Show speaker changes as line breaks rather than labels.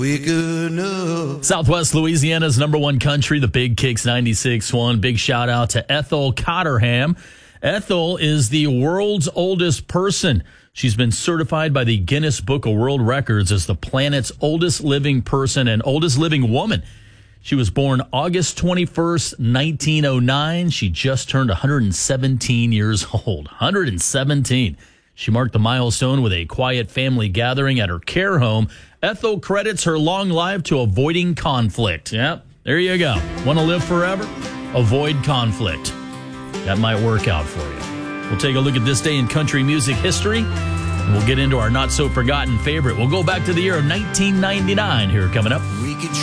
Southwest Louisiana's number one country, the Big Kicks 96.1. Big shout out to Ethel Cotterham. Ethel is the world's oldest person. She's been certified by the Guinness Book of World Records as the planet's oldest living person and oldest living woman. She was born August 21st, 1909. She just turned 117 years old. 117. She marked the milestone with a quiet family gathering at her care home. Ethel credits her long life to avoiding conflict. Yep, there you go. Want to live forever? Avoid conflict. That might work out for you. We'll take a look at this day in country music history, and we'll get into our not-so-forgotten favorite. We'll go back to the year of 1999 here coming up.